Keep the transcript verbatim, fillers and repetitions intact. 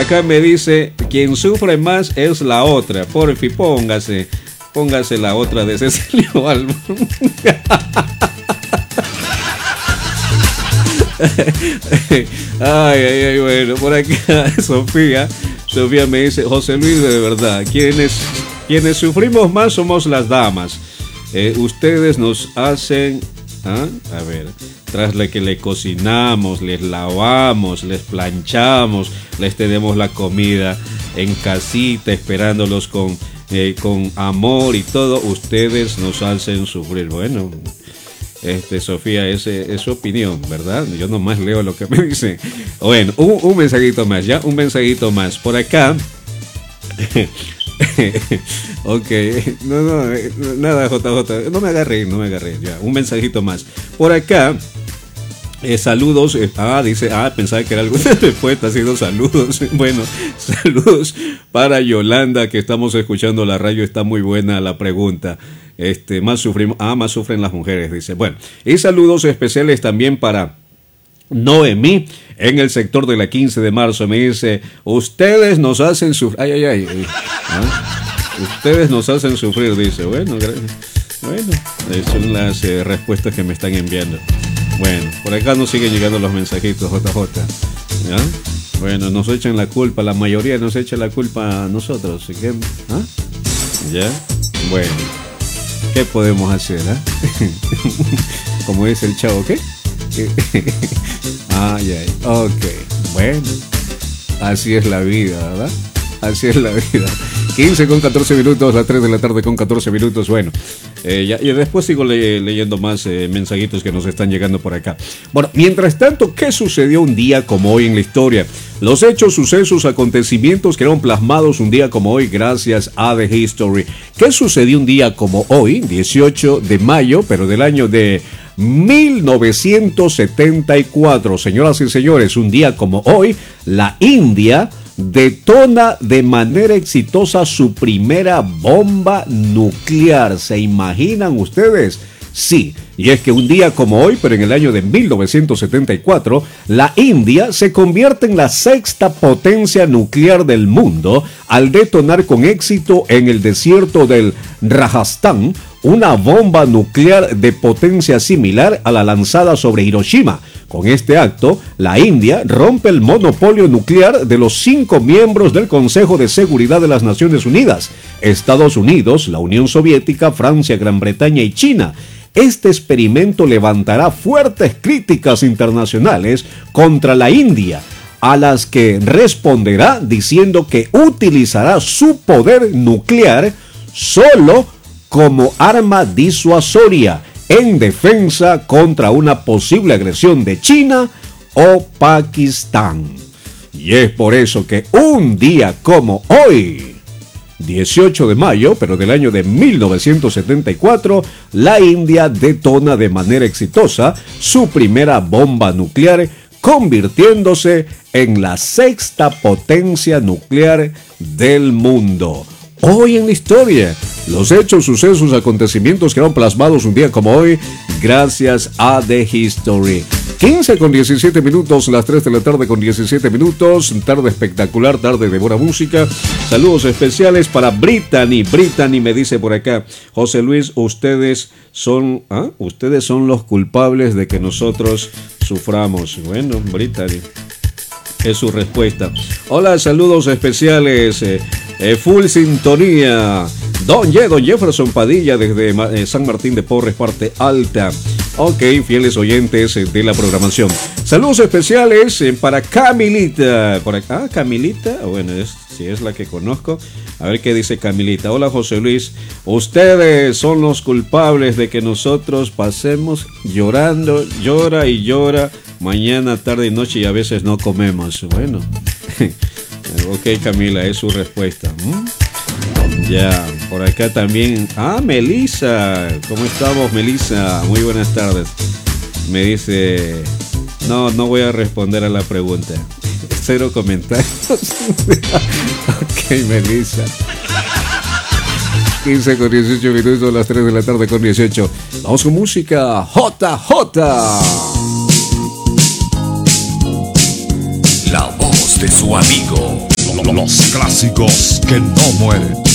acá me dice, quien sufre más es la otra. Porfi, póngase, póngase la otra de Cecilio Alba. Ay, ay, ay, bueno, por acá Sofía, Sofía me dice, José Luis, de verdad, quienes, quienes sufrimos más somos las damas. Eh, ustedes nos hacen, ¿ah? A ver, tras la que le cocinamos, les lavamos, les planchamos, les tenemos la comida en casita, esperándolos con, eh, con amor y todo, ustedes nos hacen sufrir. Bueno, Este, Sofía, ese es su opinión, ¿verdad? Yo nomás leo lo que me dicen. Bueno, un, un mensajito más, ya, un mensajito más. Por acá. Ok, no, no, nada, J J, no me agarré, no me agarré, ya, un mensajito más. Por acá. Eh, saludos, eh, ah, dice, ah, pensaba que era alguna respuesta, ha sido saludos. Bueno, saludos para Yolanda, que estamos escuchando la radio, está muy buena la pregunta. Este, más sufrimos, ah, más sufren las mujeres, dice. Bueno, y saludos especiales también para Noemí, en el sector de la quince de marzo, me dice, ustedes nos hacen sufrir, ay, ay, ay, ay. ¿Ah? Ustedes nos hacen sufrir, dice. Bueno, bueno, son las eh, respuestas que me están enviando. Bueno, por acá nos siguen llegando los mensajitos, J J. ¿Ya? Bueno, nos echan la culpa, la mayoría nos echa la culpa a nosotros. ¿Qué? ¿Ah? ¿Ya? Bueno, ¿qué podemos hacer? ¿Eh? Como dice el chavo, ¿qué? Ay, ay, ok. Bueno, así es la vida, ¿verdad? Así es la vida. quince con catorce minutos, las tres de la tarde con catorce minutos. Bueno, eh, ya, y después sigo le, leyendo más eh, mensajitos que nos están llegando por acá. Bueno, mientras tanto, ¿qué sucedió un día como hoy en la historia? Los hechos, sucesos, acontecimientos que eran plasmados un día como hoy gracias a The History. ¿Qué sucedió un día como hoy, dieciocho de mayo, pero del año de mil novecientos setenta y cuatro? Señoras y señores, un día como hoy, la India detona de manera exitosa su primera bomba nuclear. ¿Se imaginan ustedes? Sí, y es que un día como hoy, pero en el año de mil novecientos setenta y cuatro, la India se convierte en la sexta potencia nuclear del mundo al detonar con éxito en el desierto del Rajasthan una bomba nuclear de potencia similar a la lanzada sobre Hiroshima. Con este acto, la India rompe el monopolio nuclear de los cinco miembros del Consejo de Seguridad de las Naciones Unidas: Estados Unidos, la Unión Soviética, Francia, Gran Bretaña y China. Este experimento levantará fuertes críticas internacionales contra la India, a las que responderá diciendo que utilizará su poder nuclear solo como arma disuasoria en defensa contra una posible agresión de China o Pakistán. Y es por eso que un día como hoy, dieciocho de mayo, pero del año de mil novecientos setenta y cuatro, la India detona de manera exitosa su primera bomba nuclear, convirtiéndose en la sexta potencia nuclear del mundo. Hoy en la historia, los hechos, sucesos, acontecimientos que eran plasmados un día como hoy, gracias a The History. quince con diecisiete minutos, las tres de la tarde con diecisiete minutos, tarde espectacular, tarde de buena música. Saludos especiales para Brittany. Brittany me dice por acá, José Luis, ustedes son, ¿ah? ustedes son los culpables de que nosotros suframos. Bueno, Brittany, es su respuesta. Hola, saludos especiales, eh, eh, full sintonía. Don, Ye, Don Jefferson Padilla desde eh, San Martín de Porres, parte alta. Ok, fieles oyentes eh, de la programación. Saludos especiales eh, para Camilita. Por acá, ah, Camilita, bueno, es, si es la que conozco. A ver qué dice Camilita. Hola, José Luis. Ustedes son los culpables de que nosotros pasemos llorando, llora y llora, mañana, tarde y noche, y a veces no comemos. Bueno, ok, Camila, es su respuesta. ¿Mm? Ya, por acá también. Ah, Melissa. ¿Cómo estamos, Melissa? Muy buenas tardes. Me dice, no, no voy a responder a la pregunta. Cero comentarios. Ok, Melissa. quince con dieciocho minutos, las tres de la tarde con dieciocho. Vamos con música. J J. La voz de su amigo. Los clásicos que no mueren.